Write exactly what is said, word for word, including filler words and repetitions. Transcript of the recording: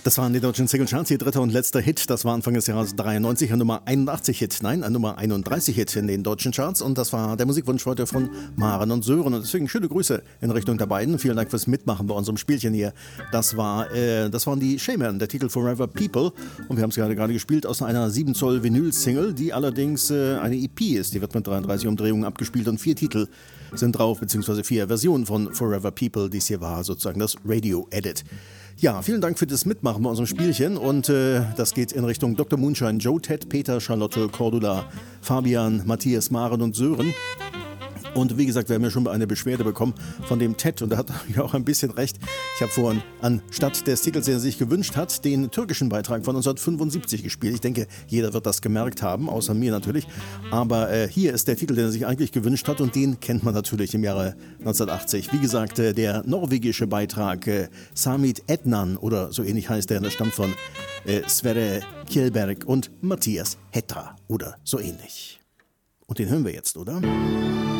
Das waren die deutschen Singlecharts, ihr dritter und letzter Hit. Das war Anfang des Jahres dreiundneunzig, ein Nummer einundachtzig Hit. Nein, ein Nummer einunddreißig Hit in den deutschen Charts. Und das war der Musikwunsch heute von Maren und Sören. Und deswegen schöne Grüße in Richtung der beiden. Vielen Dank fürs Mitmachen bei unserem Spielchen hier. Das war, äh, das waren die Shaman, der Titel Forever People. Und wir haben es gerade gerade gespielt aus einer sieben Zoll Vinyl-Single, die allerdings äh, eine E P ist. Die wird mit dreiunddreißig Umdrehungen abgespielt und vier Titel sind drauf, beziehungsweise vier Versionen von Forever People. Dies hier war sozusagen das Radio-Edit. Ja, vielen Dank für das Mitmachen bei unserem Spielchen und äh, das geht in Richtung Doktor Moonshine, Joe, Ted, Peter, Charlotte, Cordula, Fabian, Matthias, Maren und Sören. Und wie gesagt, wir haben ja schon eine Beschwerde bekommen von dem Ted und da hat er auch ein bisschen recht. Ich habe vorhin anstatt des Titels, den er sich gewünscht hat, den türkischen Beitrag von neunzehnhundertfünfundsiebzig gespielt. Ich denke, jeder wird das gemerkt haben, außer mir natürlich. Aber äh, hier ist der Titel, den er sich eigentlich gewünscht hat und den kennt man natürlich im Jahre neunzehnhundertachtzig. Wie gesagt, äh, der norwegische Beitrag äh, Samit Ednan oder so ähnlich heißt der, der stammt von äh, Sverre Kjellberg und Matthias Hetta oder so ähnlich. Und den hören wir jetzt, oder?